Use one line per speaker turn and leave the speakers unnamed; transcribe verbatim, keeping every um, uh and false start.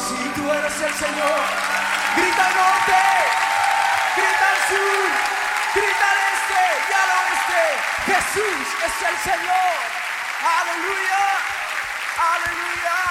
Sí, tú eres el Señor. Grita al norte, grita al sur, grita al este y al oeste. Jesús es el Señor. Aleluya, aleluya.